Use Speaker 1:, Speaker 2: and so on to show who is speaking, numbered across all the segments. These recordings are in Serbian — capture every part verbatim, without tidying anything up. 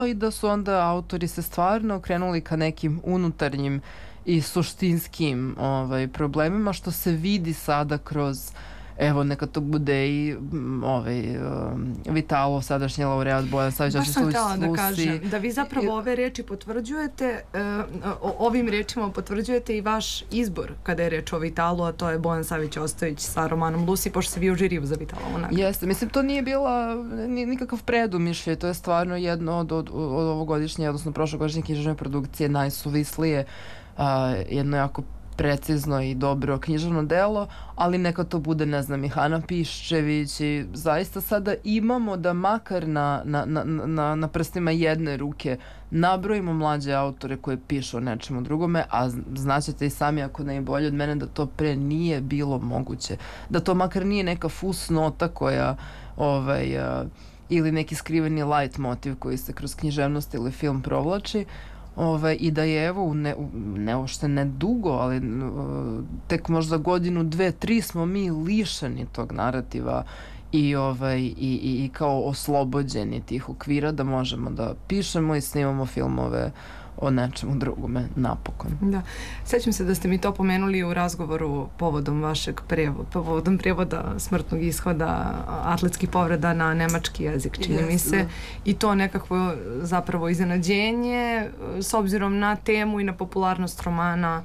Speaker 1: i da su onda autori se stvarno okrenuli ka nekim unutarnjim i suštinskim ovaj, problemima, što se vidi sada kroz, evo, neka to bude i ovaj, um, Vitalo, sadašnji laureat Bojan Savić.
Speaker 2: Baš sam htjela da kažem, da vi zapravo ove reči potvrđujete, uh, ovim rečima potvrđujete i vaš izbor kada je reč o Vitalu, a to je Bojan Savić Ostojić sa romanom Lucy, pošto se vi u žiriju za Vitalovu nagradu.
Speaker 1: Jeste, mislim, to nije bila nikakav predumišljaj, to je stvarno jedno od, od, od ovogodišnje, odnosno prošlogodišnje književne produkcije najsuvislije, uh, jedno jako precizno i dobro književno delo, ali neka to bude, ne znam, i Hana Piščević i zaista sada imamo da makar na, na, na, na, na prstima jedne ruke nabrojimo mlađe autore koje pišu o nečemu drugome, a znaćete i sami, ako ne i bolje od mene, da to pre nije bilo moguće. Da to makar nije neka fusnota koja ovaj, uh, ili neki skriveni light motiv koji se kroz književnost ili film provlači. Ove, i da je evo ne, ne ošte ne dugo, ali uh, tek možda godinu, dve, tri smo mi lišeni tog narativa i, ovaj, i, i, i kao oslobođeni tih okvira da možemo da pišemo i snimamo filmove o nečemu drugome, napokon.
Speaker 2: Da. Sećam se da ste mi to pomenuli u razgovoru povodom vašeg prevoda, povodom prevoda Smrtnog ishoda, atletskih povreda na nemački jezik, čini mi se. I to nekakvo zapravo iznenađenje s obzirom na temu i na popularnost romana.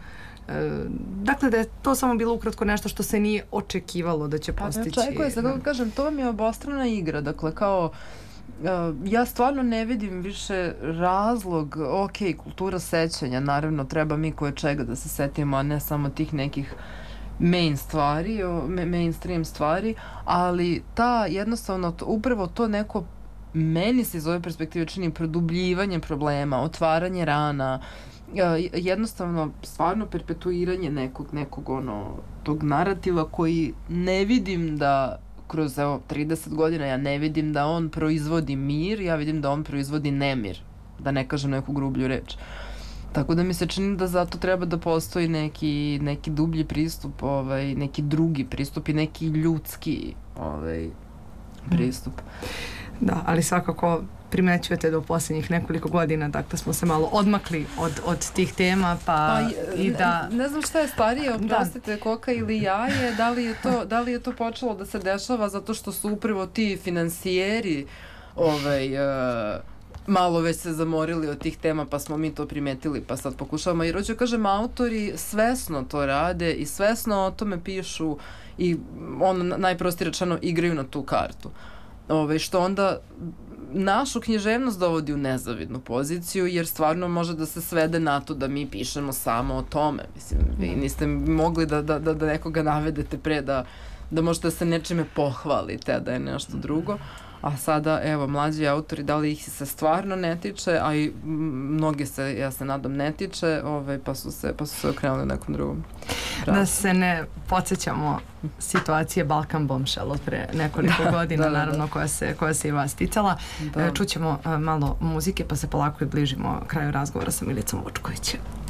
Speaker 2: Dakle, da je to samo bilo ukratko nešto što se nije očekivalo da će postići.
Speaker 1: Pa, očekuje se, kako kažem, to vam je obostrana igra, dakle, kao Uh, ja stvarno ne vidim više razlog, ok, kultura sećanja, naravno treba mi koje čega da se setimo, a ne samo tih nekih main stvari, mainstream stvari, ali ta jednostavno, to, upravo to neko, meni se iz ove perspektive čini produbljivanje problema, otvaranje rana, uh, jednostavno stvarno perpetuiranje nekog, nekog ono, tog narativa koji ne vidim da kroz evo trideset godina ja ne vidim da on proizvodi mir, ja vidim da on proizvodi nemir, da ne kažem neku grublju reč. Tako da mi se čini da zato treba da postoji neki, neki dublji pristup, ovaj, neki drugi pristup i neki ljudski ovaj, pristup.
Speaker 2: Da, ali svakako primećujete da u posljednjih nekoliko godina, dakle, smo se malo odmakli od, od tih tema, pa, pa i da...
Speaker 1: Ne, ne znam šta je starije, oprostite, koka ili jaje, da li je to, da li je to počelo da se dešava zato što su upravo ti finansijeri ovaj, uh, malo već se zamorili od tih tema, pa smo mi to primetili, pa sad pokušavamo. Jer hoću kažem, autori svesno to rade i svesno o tome pišu i ono, najprostije rečeno, igraju na tu kartu. Ove, što onda našu književnost dovodi u nezavidnu poziciju, jer stvarno može da se svede na to da mi pišemo samo o tome. Mislim, vi niste mogli da, da, da, da nekoga navedete pre da, da možete da se nečime pohvalite, a da je nešto drugo. A sada, evo, mlađi autori, da li ih se stvarno ne tiče, a i mnogi se, ja se nadam, ne tiče, ovaj, pa, su se, pa su se okrenuli u nekom drugom.
Speaker 2: Pravi. Da se ne podsjećamo situacije Balkan Bombshell od pre nekoliko da, godina, da, da, naravno, da. Koja, se, koja se i vas ticala. Da. Čućemo malo muzike, pa se polako i bližimo kraju razgovora sa Milicom Vučkovićem.